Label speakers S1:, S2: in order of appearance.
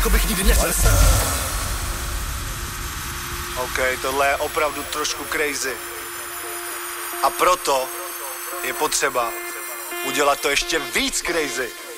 S1: Jako bych nikdy neřekl.
S2: OK, tohle je opravdu trošku crazy. A proto je potřeba udělat to ještě víc crazy.